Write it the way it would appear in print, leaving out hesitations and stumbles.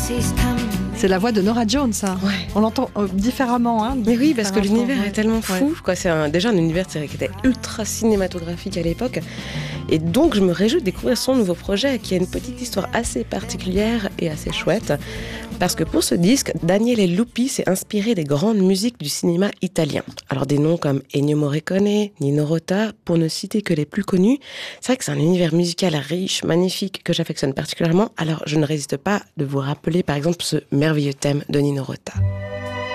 C'est la voix de Norah Jones, ça. Ouais. On l'entend différemment. Hein, Mais oui, parce que l'univers est tellement fou. Ouais. Quoi. C'est déjà un univers qui était ultra cinématographique à l'époque. Et donc, je me réjouis de découvrir son nouveau projet, qui a une petite histoire assez particulière et assez chouette. Parce que pour ce disque, Daniele Lupi s'est inspiré des grandes musiques du cinéma italien. Alors des noms comme Ennio Morricone, Nino Rota, pour ne citer que les plus connus. C'est vrai que c'est un univers musical riche, magnifique, que j'affectionne particulièrement. Alors je ne résiste pas de vous rappeler par exemple ce merveilleux thème de Nino Rota.